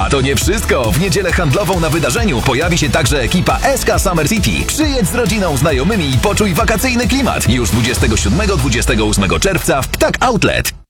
A to nie wszystko. W niedzielę handlową na wydarzeniu pojawi się także ekipa SK Summer City. Przyjedź z rodziną, znajomymi i poczuj wakacyjny klimat. Już 27-28 czerwca w Ptak Outlet.